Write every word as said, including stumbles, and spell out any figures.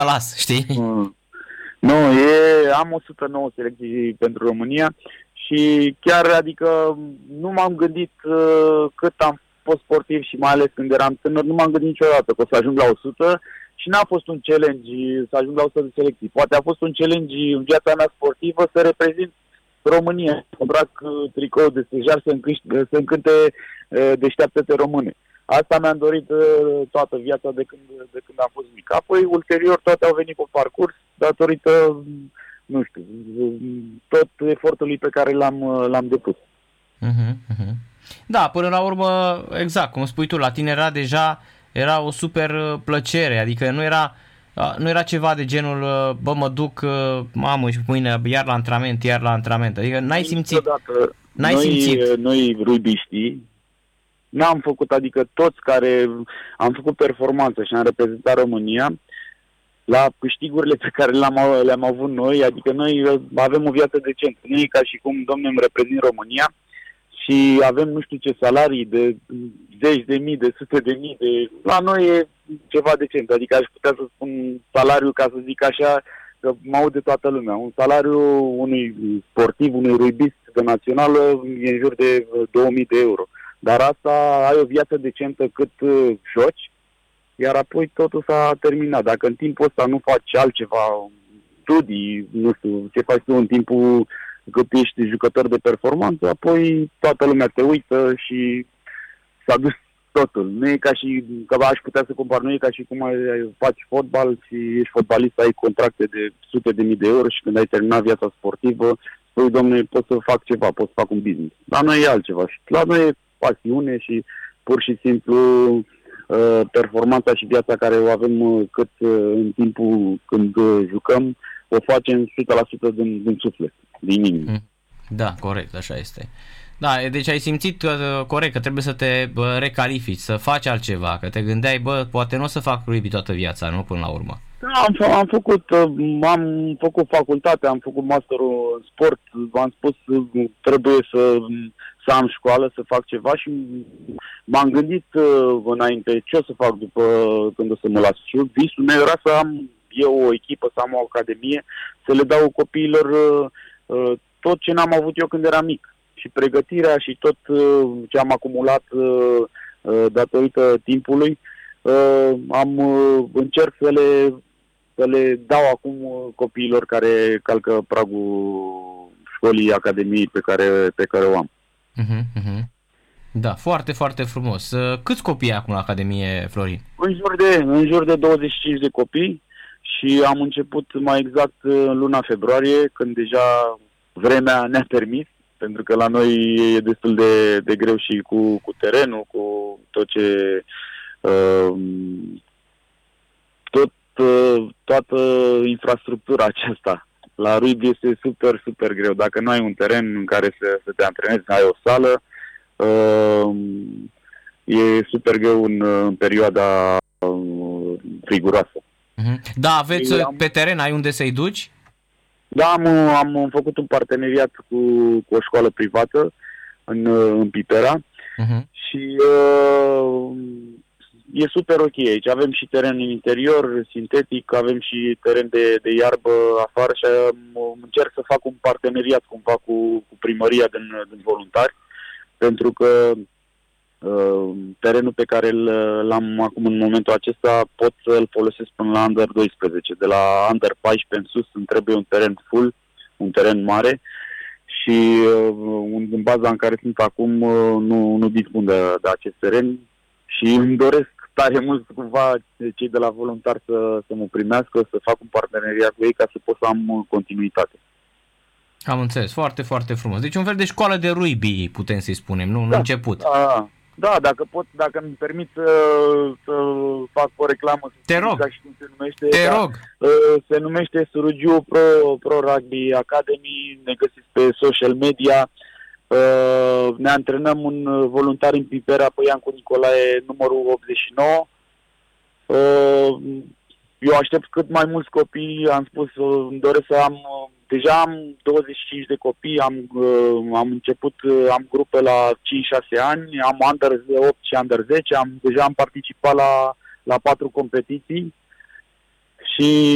las, știi? Mm. Nu, e, am o sută nouă selecții pentru România și chiar, adică, nu m-am gândit uh, cât am fost sportiv și mai ales când eram tânăr, nu m-am gândit niciodată că o să ajung la o sută și n-a fost un challenge să ajung la o sută de selecții. Poate a fost un challenge în viața mea sportivă să reprezint România, să îmbrac uh, tricou de stejar, să, încâști, să încânte uh, Deșteaptă-te române. Asta mi-am dorit uh, toată viața de când, de când am fost mic. Apoi, ulterior, toate au venit pe parcurs, datorită, nu știu, tot efortului pe care l-am, l-am depus. Uh-huh, uh-huh. Da, până la urmă, exact, cum spui tu, la tine era deja, era o super plăcere, adică nu era, nu era ceva de genul, bă, mă duc, mamă, și mâine iar la antrenament, iar la antrenament, adică n-ai simțit, n-ai noi, simțit. Noi, rubiștii, n-am făcut, adică toți care am făcut performanță și am reprezentat România, la câștigurile pe care le-am, le-am avut noi, adică noi avem o viață decentă. Nu e ca și cum, domne, îmi reprezint România și avem nu știu ce salarii de zeci de mii, de sute de mii, de... La noi e ceva decent, adică aș putea să spun salariul, ca să zic așa, că mă aude toată lumea. Un salariu unui sportiv, unui rugbist de națională e în jur de două mii de euro. Dar asta, ai o viață decentă cât uh, joci, iar apoi totul s-a terminat. Dacă în timpul ăsta nu faci altceva, studii, nu știu, ce faci tu în timpul cât ești jucător de performanță, apoi toată lumea te uită și s-a dus totul. Nu e ca și, că aș putea să compar, nu e ca și cum ai, faci fotbal și ești fotbalist, ai contracte de sute de mii de euro și când ai terminat viața sportivă, spui, domne, pot să fac ceva, pot să fac un business. La noi e altceva. Și la noi e pasiune și pur și simplu performanța și viața care o avem cât în timpul când jucăm, o facem o sută la sută din, din suflet, din inimă. Da, corect, așa este. Da, deci ai simțit că, corect, că trebuie să te bă, recalifici, să faci altceva, că te gândeai, bă, poate nu o să fac rugby toată viața, nu, până la urmă. Da, am, am făcut, am făcut facultate, am făcut masterul în sport, v-am spus, trebuie să, să am școală, să fac ceva și m-am gândit înainte ce o să fac după când o să mă las. Și visul meu era să am eu o echipă, să am o academie, să le dau copiilor tot ce n-am avut eu când eram mic. Și pregătirea și tot ce am acumulat datorită timpului, am încerc să le să le dau acum copiilor care calcă pragul școlii, academiei pe care, pe care o am. Uh-huh, uh-huh. Da, foarte, foarte frumos. Câți copii ai acum la Academie, Florin? În jur de, în jur de douăzeci și cinci de copii și am început mai exact în luna februarie, când deja vremea ne-a permis, pentru că la noi e destul de, de greu și cu, cu terenul, cu tot ce... Uh, tot toată infrastructura aceasta. La rugby este super, super greu. Dacă nu ai un teren în care să, să te antrenezi, ai o sală, uh, e super greu în, în perioada uh, friguroasă. Uh-huh. Da, aveți am, pe teren, ai unde să-i duci? Da, am, am făcut un parteneriat cu, cu o școală privată în, în Pipera uh-huh. și uh, e super ok aici. Avem și teren în interior, sintetic, avem și teren de, de iarbă afară și um, încerc să fac un parteneriat cumva cu, cu primăria din, din voluntari, pentru că uh, terenul pe care l-am acum în momentul acesta pot să-l folosesc până la Under doisprezece. De la Under paisprezece în sus îmi trebuie un teren full, un teren mare și uh, în baza în care sunt acum uh, nu, nu dispun de, de acest teren și îmi doresc tare mult cumva cei de la voluntari să, să mă primească, să fac un parteneriat cu ei ca să pot să am continuitate. Am înțeles, foarte, foarte frumos. Deci un fel de școală de rugby, putem să-i spunem, nu? Da, în început. Da, da, dacă pot, dacă îmi permit să, să fac o reclamă. Te rog, ca și cum se numește, te da, rog. Se numește Surugiu Pro, Pro Rugby Academy, ne găsiți pe social media. Uh, ne antrenăm un voluntar în Pipera pe Iancu Nicolae numărul optzeci și nouă. Uh, eu aștept cât mai mulți copii, am spus, uh, îmi doresc să am, uh, deja am douăzeci și cinci de copii, am, uh, am început, uh, am grupe la cinci șase ani, am Under opt și Under zece, am, deja am participat la, la patru competiții și